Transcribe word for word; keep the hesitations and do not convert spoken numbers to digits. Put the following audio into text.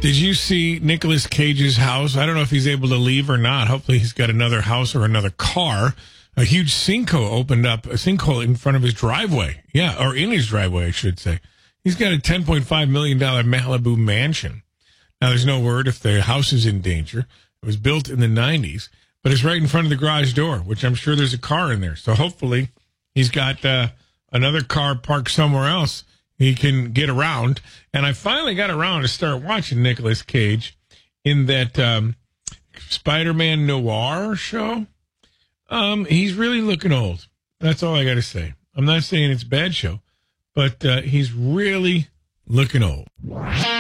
Did you see Nicolas Cage's house? I don't know if he's able to leave or not. Hopefully he's got another house or another car. A huge sinkhole opened up, a sinkhole in front of his driveway. Yeah, or in his driveway, I should say. He's got a ten point five million dollars Malibu mansion. Now, there's no word if the house is in danger. It was built in the nineties, but it's right in front of the garage door, which I'm sure there's a car in there. So hopefully he's got uh, another car parked somewhere else he can get around. And I finally got around to start watching Nicolas Cage in that um, Spider-Man Noir show. Um, he's really looking old. That's all I got to say. I'm not saying it's a bad show, but uh, he's really looking old.